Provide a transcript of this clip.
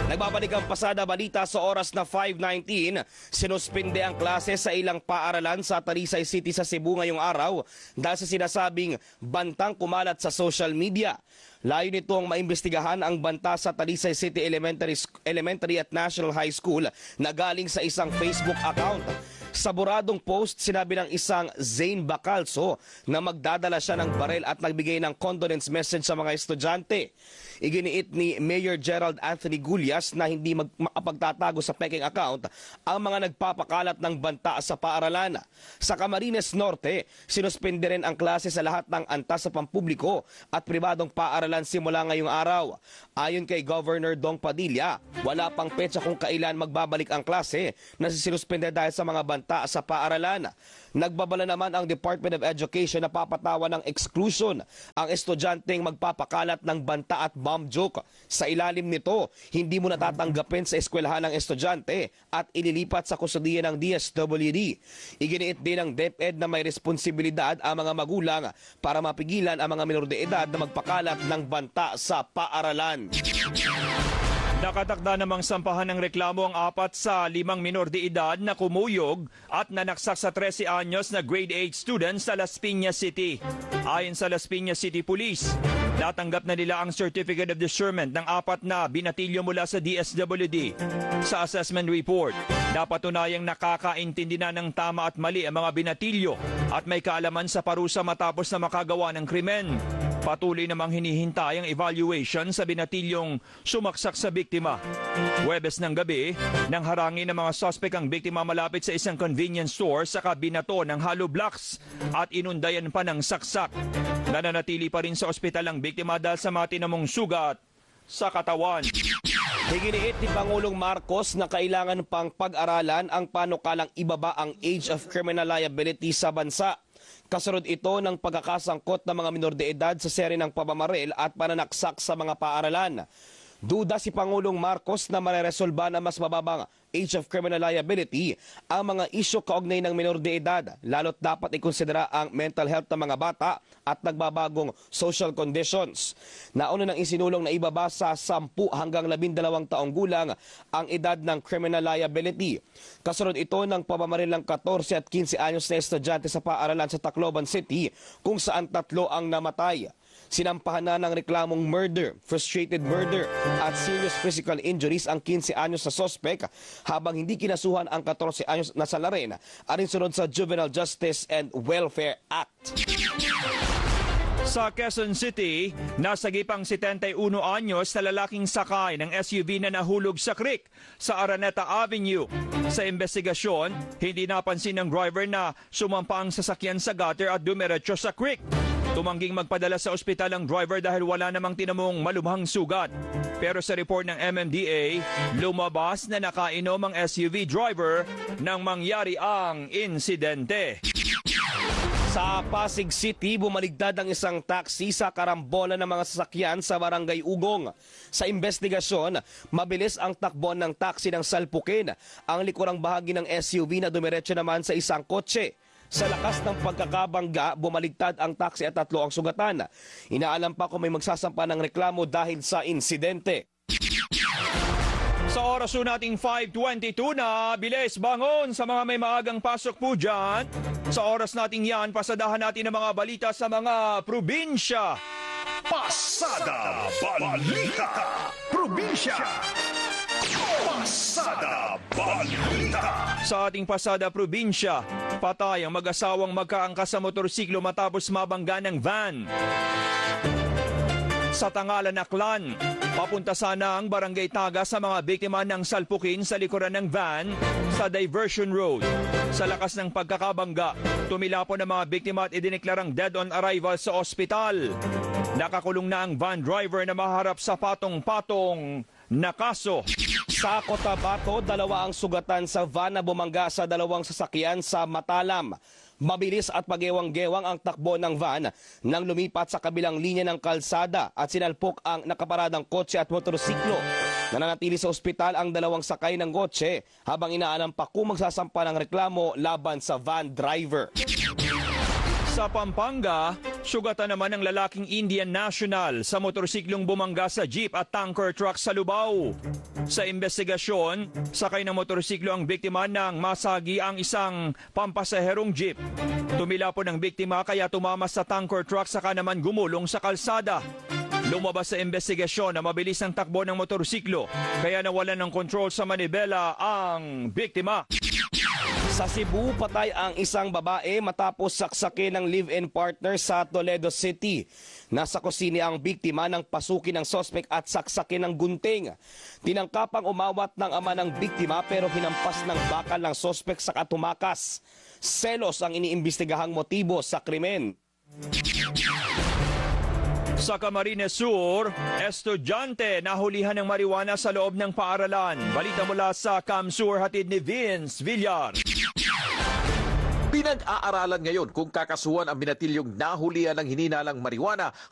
Nagbabalik ang pasada balita sa oras na 5:19. Sinuspinde ang klase sa ilang paaralan sa Talisay City sa Cebu ngayong araw dahil sa sinasabing bantang kumalat sa social media. Layo nitong maimbestigahan ang banta sa Talisay City Elementary at National High School na galing sa isang Facebook account. Sa buradong post, sinabi ng isang Zane Bacalso na magdadala siya ng barel at nagbigay ng condolence message sa mga estudyante. Iginiit ni Mayor Gerald Anthony Gullias na hindi makapagtatago sa peking account ang mga nagpapakalat ng banta sa paaralan. Sa Camarines Norte, sinuspende rin ang klase sa lahat ng antas sa pampubliko at pribadong paaralan simula ngayong araw. Ayon kay Governor Dong Padilla, wala pang petsa kung kailan magbabalik ang klase na sinuspende dahil sa mga banta sa paaralan. Nagbabala naman ang Department of Education na papatawan ng exclusion ang estudyanteng magpapakalat ng banta at bomb joke. Sa ilalim nito, hindi mo natatanggapin sa eskwelahan ng estudyante at ililipat sa kustudiya ng DSWD. Iginiit din ng DepEd na may responsibilidad ang mga magulang para mapigilan ang mga minor de edad na magpakalat ng banta sa paaralan. Nakatakda namang sampahan ng reklamo ang 4 sa 5 minor de edad na kumuyog at nanaksak sa 13 anyos na grade 8 students sa Las Piñas City. Ayon sa Las Piñas City Police, natanggap na nila ang Certificate of Discernment ng 4 na binatilyo mula sa DSWD. Sa assessment report, napatunayang nakakaintindi na ng tama at mali ang mga binatilyo at may kaalaman sa parusa matapos na makagawa ng krimen. Patuloy namang hinihintay ang evaluation sa binatilyong sumaksak sa biktima. Huwebes ng gabi, nang harangin ng mga suspect ang biktima malapit sa isang convenience store sa binato ng hollow blocks at inundayan pa ng saksak. Nananatili pa rin sa ospital ang biktima dahil sa matinamong sugat sa katawan. Iginiit ni Pangulong Marcos na kailangan pang pag-aralan ang panukalang ibaba ang age of criminal liability sa bansa. Kasunod ito ng pagkakasangkot ng mga minor de edad sa seri ng pamamaril at pananaksak sa mga paaralan. Duda si Pangulong Marcos na mareresolba na mas mababang age of criminal liability ang mga isyu kaugnay ng minor de edad, lalo't dapat ikonsidera ang mental health ng mga bata at nagbabagong social conditions. Nauna nang isinulong na ibaba sa 10 hanggang 12 taong gulang ang edad ng criminal liability. Kasunod ito ng pamamaril ng 14 at 15 anyos na estudyante sa paaralan sa Tacloban City kung saan 3 ang namatay. Sinampahan na ng reklamong murder, frustrated murder at serious physical injuries ang 15 anyos na sospek habang hindi kinasuhan ang 14 anyos na salarin alinsunod sa Juvenile Justice and Welfare Act. Sa Quezon City, nasagipang 71 anyos na lalaking sakay ng SUV na nahulog sa creek sa Araneta Avenue. Sa investigasyon, hindi napansin ng driver na sumampa ang sasakyan sa gutter at dumiretso sa creek. Tumangging magpadala sa ospital ang driver dahil wala namang tinamong malubhang sugat. Pero sa report ng MMDA, lumabas na nakainom ang SUV driver nang mangyari ang insidente. Sa Pasig City, bumaligtad ang isang taxi sa karambola ng mga sasakyan sa Barangay Ugong. Sa investigasyon, mabilis ang takbo ng taxi ng salpukin ang likurang bahagi ng SUV na dumiretso naman sa isang kotse. Sa lakas ng pagkakabangga, bumaligtad ang taxi at 3 ang sugatan. Inaalam pa kung may magsasampa ng reklamo dahil sa insidente. Sa oras nating 5:22 na, bilis bangon sa mga may maagang pasok po dyan. Sa oras nating yan, pasadahan natin ang mga balita sa mga probinsya. Pasada Balita Probinsya. Pasada Balita. Sa ating pasada probinsya, patay ang mag-asawang magkaangkas sa motorsiklo matapos mabangga ng van. Sa Tangalan, Aklan, papunta sana ang Barangay Taga sa mga biktima ng salpukin sa likuran ng van sa Diversion Road. Sa lakas ng pagkakabangga, tumilapon ang mga biktima at idineklarang dead on arrival sa ospital. Nakakulong na ang van driver na maharap sa patong-patong na kaso. Sa Cotabato, 2 ang sugatan sa van na bumangga sa 2 sasakyan sa Matalam. Mabilis at pagewang-gewang ang takbo ng van nang lumipat sa kabilang linya ng kalsada at sinalpok ang nakaparadang kotse at motorsiklo. Nananatili sa ospital ang 2 sakay ng kotse habang inaalam pa kung magsasampa ng reklamo laban sa van driver. Sa Pampanga, Sugatan naman ng lalaking Indian national sa motorsiklong bumangga sa jeep at tanker truck sa Lubao. Sa investigasyon, sakay ng motorsiklo ang biktima nang masagi ang isang pampasaherong jeep. Tumila po ng biktima kaya tumama sa tanker truck saka naman gumulong sa kalsada. Lumabas sa investigasyon na mabilis ang takbo ng motorsiklo kaya nawalan ng kontrol sa manibela ang biktima. Sa Cebu, patay ang isang babae matapos saksakin ng live-in partner sa Toledo City. Nasa kusina ang biktima nang pasukin ng sospek at saksakin ng gunting. Tinangkapang umawat ng ama ng biktima pero hinampas ng bakal ng sospek sa katumakas. Selos ang iniimbestigahang motibo sa krimen. Sa Camarines Sur, estudyante nahulihan ng marijuana sa loob ng paaralan. Balita mula sa Camsur, hatid ni Vince Villar. Pinag-aaralan ngayon kung kakasuhan ang binatilyong nahulihan ng hininalang marijuana